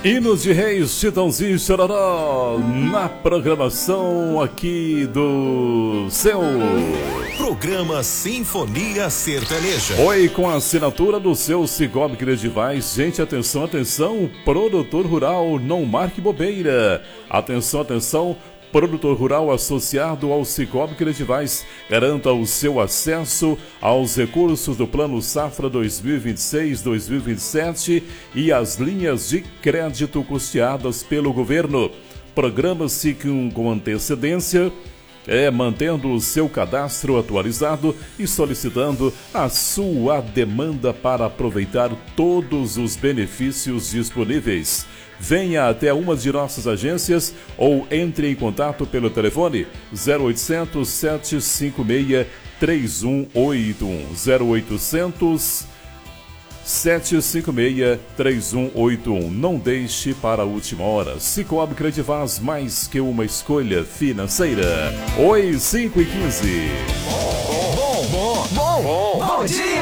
Hinos de Reis, Chitãozinho e Chororó, na programação aqui do seu programa Sinfonia Sertaneja. Oi, com a assinatura do seu Cicobi Credivais. Gente, atenção, atenção, produtor rural, não marque bobeira. Atenção, atenção, produtor rural associado ao Cicobi Credivais. Garanta o seu acesso aos recursos do Plano Safra 2026-2027 e as linhas de crédito custeadas pelo governo. Programa-se com antecedência, mantendo o seu cadastro atualizado e solicitando a sua demanda para aproveitar todos os benefícios disponíveis. Venha até uma de nossas agências ou entre em contato pelo telefone 0800 756 3181, 0800 756-3181. Não deixe para a última hora. Cicobi Credivais, mais que uma escolha financeira. Oi, 5 e 15. Bom dia!